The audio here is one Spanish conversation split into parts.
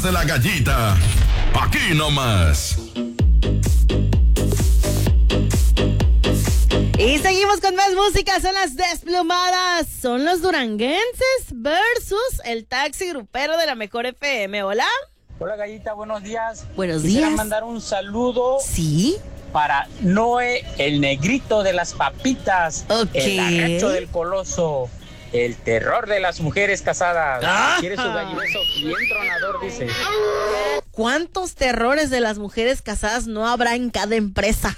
de la gallita. Aquí nomás. Y seguimos con más música, son las desplumadas, son los duranguenses versus el taxi grupero de la Mejor FM. Hola. Hola Gallita, buenos días. Buenos Quisiera días. mandar un saludo ¿Sí? para Noé, el negrito de las papitas, Ok. el arrecho del coloso, el terror de las mujeres casadas. ¡Ah! Quiere su gallineso bien tronador, dice. ¿Cuántos terrores de las mujeres casadas no habrá en cada empresa?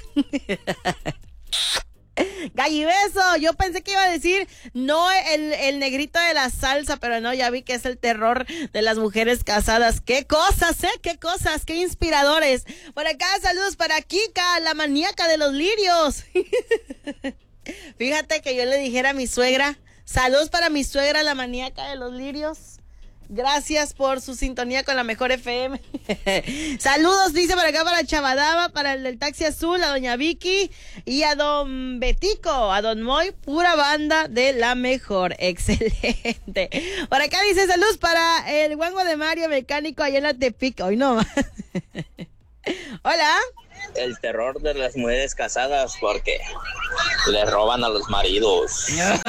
Gallibeso, yo pensé que iba a decir no el negrito de la salsa, pero no, ya vi que es el terror de las mujeres casadas. Qué cosas, qué cosas, qué inspiradores. Por acá, saludos para Kika, la maníaca de los lirios. Fíjate que yo le dijera a mi suegra, saludos para mi suegra, la maníaca de los lirios. Gracias por su sintonía con la Mejor FM. Saludos, dice por acá para Chavadaba, para el del taxi azul, a doña Vicky y a don Betico, a don Moy, pura banda de la Mejor. Excelente. Por acá dice saludos para el guango de Mario mecánico allá en la Tepic. Hoy no más. Hola. El terror de las mujeres casadas porque le roban a los maridos.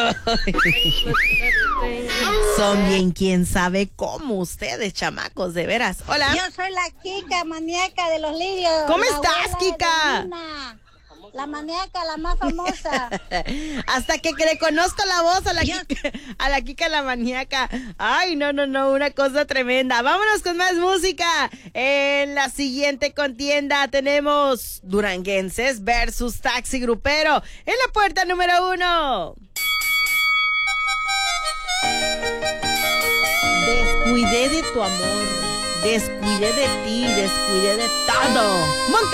Son bien quién sabe cómo ustedes, chamacos, de veras. Hola. Yo soy la Kika, maníaca de los lirios. ¿Cómo la estás, abuela Kika? de Nina, la maníaca, la más famosa. Hasta que le conozco la voz a la Kika la maníaca. Ay, no, una cosa tremenda. Vámonos con más música. En la siguiente contienda tenemos duranguenses versus taxi grupero. En la puerta número 1. Descuidé de tu amor, descuidé de ti, descuidé de todo. Monte.